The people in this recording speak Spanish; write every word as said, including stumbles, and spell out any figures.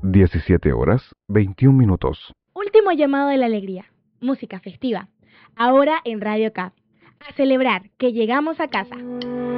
diecisiete horas, veintiún minutos. Último llamado de la alegría. Música festiva. Ahora en Radio Cap. A celebrar que llegamos a casa.